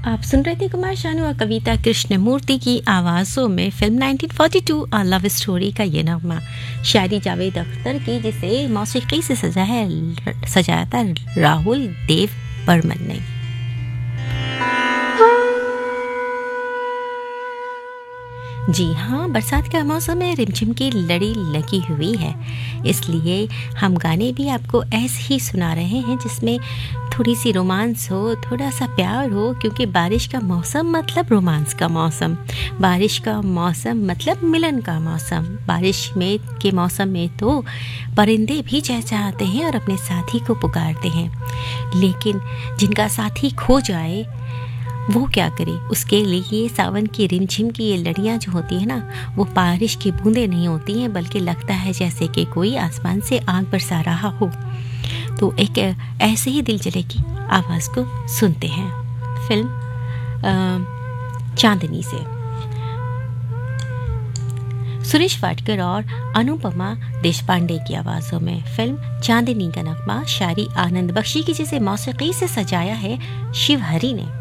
आप सुन रहे थे कुमार शानू और कविता कृष्णमूर्ति की आवाज़ों में फिल्म 1942 अ लव स्टोरी का ये नगमा, शायरी जावेद अख्तर की, जिसे मौसीकी से सजाया था राहुल देव बर्मन ने। जी हाँ, बरसात का मौसम में रिमझिम की लड़ी लगी हुई है, इसलिए हम गाने भी आपको ऐसे ही सुना रहे हैं जिसमें थोड़ी सी रोमांस हो, थोड़ा सा प्यार हो, क्योंकि बारिश का मौसम मतलब रोमांस का मौसम, बारिश का मौसम मतलब मिलन का मौसम। बारिश में के मौसम में तो परिंदे भी चहचहाते हैं और अपने साथी को पुकारते हैं, लेकिन जिनका साथी खो जाए वो क्या करे? उसके लिए सावन की रिमझिम की ये लड़ियाँ जो होती है ना, वो बारिश की बूंदें नहीं होती हैं, बल्कि लगता है जैसे कि कोई आसमान से आग बरसा रहा हो। तो एक ऐसे ही दिल जले की आवाज़ को सुनते हैं फिल्म चांदनी से। सुरेश वाडकर और अनुपमा देशपांडे की आवाज़ों में फिल्म चांदनी का नगमा, शायरी आनंद बख्शी की, जिसे मौसीकी से सजाया है शिव हरी ने।